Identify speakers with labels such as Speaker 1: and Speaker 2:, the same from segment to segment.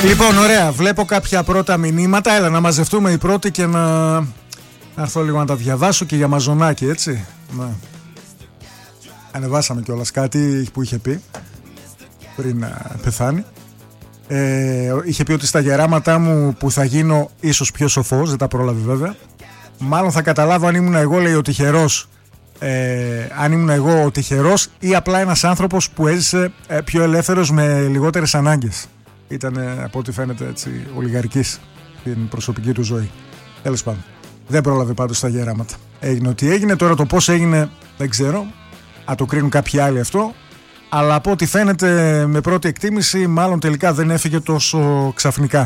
Speaker 1: Λοιπόν, ωραία. Βλέπω κάποια πρώτα μηνύματα. Έλα να μαζευτούμε οι πρώτοι και να έρθω λίγο να τα διαβάσω και για Μαζονάκι, έτσι. Ναι. Ανεβάσαμε κιόλας κάτι που είχε πει πριν πεθάνει. Είχε πει ότι στα γεράματά μου που θα γίνω ίσως πιο σοφός, δεν τα πρόλαβε βέβαια. Μάλλον θα καταλάβω αν ήμουν εγώ, λέει, ο τυχερός, αν ήμουν εγώ ο τυχερός ή απλά ένας άνθρωπος που έζησε πιο ελεύθερος με λιγότερες ανάγκες. Ήταν από ό,τι φαίνεται έτσι ολιγαρκής στην προσωπική του ζωή. Τέλος πάντων, δεν πρόλαβε πάντως τα γεράματα. Έγινε ό,τι έγινε. Τώρα το πώς έγινε δεν ξέρω, αν το κρίνουν κάποιοι άλλοι αυτό. Αλλά από ό,τι φαίνεται με πρώτη εκτίμηση μάλλον τελικά δεν έφυγε τόσο ξαφνικά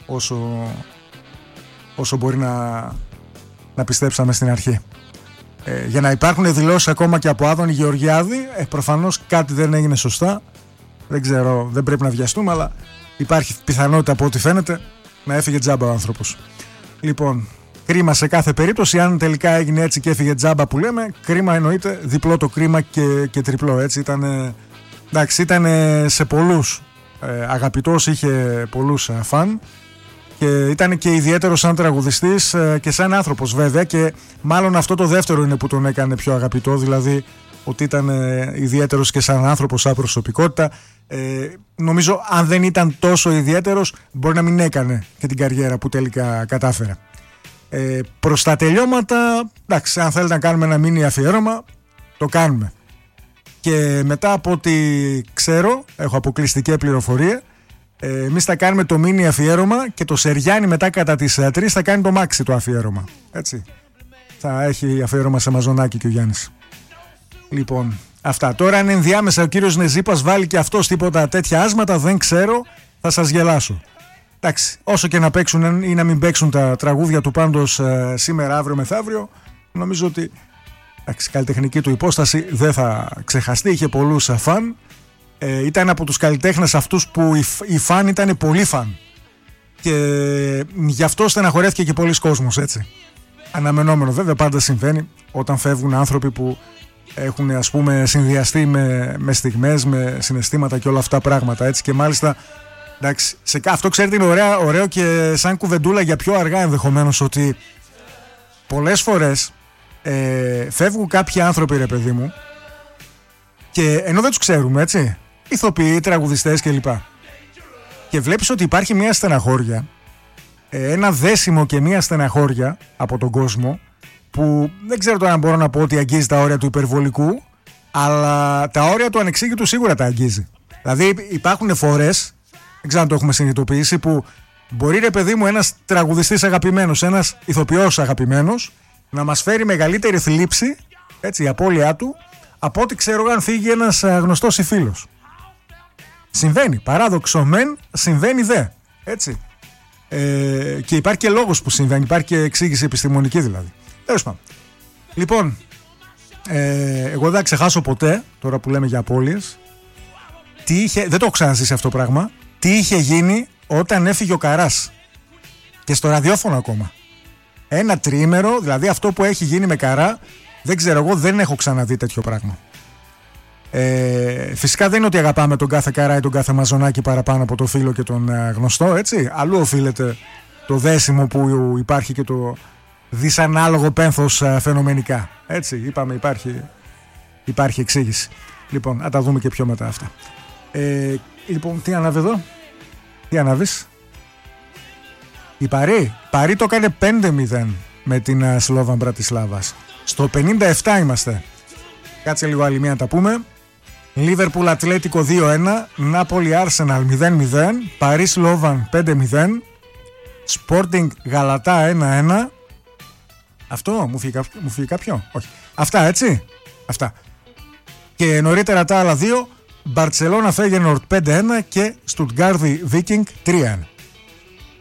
Speaker 1: όσο μπορεί να πιστέψαμε στην αρχή. Για να υπάρχουν δηλώσεις ακόμα και από Άδωνη Γεωργιάδη, προφανώς κάτι δεν έγινε σωστά. Δεν ξέρω, δεν πρέπει να βιαστούμε, αλλά υπάρχει πιθανότητα από ό,τι φαίνεται να έφυγε τζάμπα ο άνθρωπος. Λοιπόν, κρίμα σε κάθε περίπτωση. Αν τελικά έγινε έτσι και έφυγε τζάμπα που λέμε, κρίμα εννοείται, διπλό το κρίμα και τριπλό. Έτσι ήταν σε πολλούς αγαπητός, είχε πολλούς φαν και ήταν και ιδιαίτερο σαν τραγουδιστής και σαν άνθρωπος βέβαια, και μάλλον αυτό το δεύτερο είναι που τον έκανε πιο αγαπητό, δηλαδή ότι ήταν ιδιαίτερος και σαν άνθρωπος, σαν προσωπικότητα. Νομίζω αν δεν ήταν τόσο ιδιαίτερος μπορεί να μην έκανε και την καριέρα που τελικά κατάφερε. Προς τα τελειώματα, εντάξει, αν θέλετε να κάνουμε ένα μίνι αφιέρωμα, το κάνουμε. Και μετά από ό,τι ξέρω, έχω αποκλειστική πληροφορία, εμείς θα κάνουμε το μίνι αφιέρωμα και το Σεριάννη μετά κατά τις 3 θα κάνει το Μάξι το αφιέρωμα. Έτσι. Θα έχει αφιέρωμα σε Μαζονάκι και ο Γιάννης. Λοιπόν, αυτά. Τώρα αν ενδιάμεσα ο κύριος Νεζίπας βάλει και αυτός τίποτα τέτοια άσματα, δεν ξέρω, θα σας γελάσω. Εντάξει, όσο και να παίξουν ή να μην παίξουν τα τραγούδια του πάντως σήμερα, αύριο, μεθαύριο, νομίζω ότι η καλλιτεχνική του υπόσταση δεν θα ξεχαστεί. Είχε πολλούς φαν. Ήταν από τους καλλιτέχνες αυτούς που οι φαν ήταν πολύ φαν. Και γι' αυτό στεναχωρέθηκε και πολλοί κόσμος, έτσι. Αναμενόμενο βέβαια, πάντα συμβαίνει όταν φεύγουν άνθρωποι που έχουν, ας πούμε, συνδυαστεί με στιγμές, με συναισθήματα και όλα αυτά πράγματα, έτσι. Και μάλιστα, εντάξει, αυτό ξέρετε είναι ωραίο και σαν κουβεντούλα για πιο αργά ενδεχομένως, ότι πολλές φορές φεύγουν κάποιοι άνθρωποι, ρε παιδί μου, και ενώ δεν τους ξέρουμε, έτσι, ηθοποιοί, τραγουδιστές κλπ. Και βλέπεις ότι υπάρχει μια στεναχώρια, ένα δέσιμο και μια στεναχώρια από τον κόσμο, που δεν ξέρω τώρα αν μπορώ να πω ότι αγγίζει τα όρια του υπερβολικού, αλλά τα όρια του ανεξήγητου σίγουρα τα αγγίζει. Δηλαδή υπάρχουν φορές, δεν ξέρω αν το έχουμε συνειδητοποιήσει, που μπορεί, ρε παιδί μου, ένας τραγουδιστής αγαπημένος, ένας ηθοποιός αγαπημένος, να μας φέρει μεγαλύτερη θλίψη, έτσι, η απώλειά του, από ό,τι ξέρω αν φύγει ένας γνωστός ή φίλος. Συμβαίνει, παράδοξο μεν, συμβαίνει δε, έτσι. Και υπάρχει και λόγος που συμβαίνει, υπάρχει και εξήγηση επιστημονική δηλαδή. Τέλος πάντων. Λοιπόν, εγώ δεν θα ξεχάσω ποτέ, τώρα που λέμε για απώλειες, δεν το έχω ξαναζήσει αυτό το πράγμα, τι είχε γίνει όταν έφυγε ο Καράς. Και στο ραδιόφωνο ακόμα. Ένα τριήμερο, δηλαδή αυτό που έχει γίνει με Καρά, δεν ξέρω, εγώ δεν έχω ξαναδεί τέτοιο πράγμα. Φυσικά δεν είναι ότι αγαπάμε τον κάθε Καρά ή τον κάθε Μαζονάκι παραπάνω από το φίλο και τον γνωστό, έτσι. Αλλού οφείλεται το δέσιμο που υπάρχει και το δυσανάλογο πένθος φαινομενικά. Έτσι, είπαμε, υπάρχει εξήγηση. Λοιπόν, να τα δούμε και πιο μετά αυτά. Λοιπόν, τι ανάβει εδώ? Τι ανάβεις? Η Παρί το έκανε 5-0 με την Σλόβαν Μπρατισλάβας. Στο 57 είμαστε. Κάτσε λίγο άλλη μία να τα πούμε. Λίβερπουλ Ατλέτικο 2-1, Νάπολη Άρσεναλ 0-0, Παρί Σλόβαν 5-0, Sporting Γαλατά 1-1. Αυτό μου φύγει κάποιο? Όχι. Αυτά, έτσι. Αυτά. Και νωρίτερα τα άλλα δύο, Μπαρτσελώνα Φέγενορτ 5-1 και Στουτγκάρδι Βίκινγκ 3-1.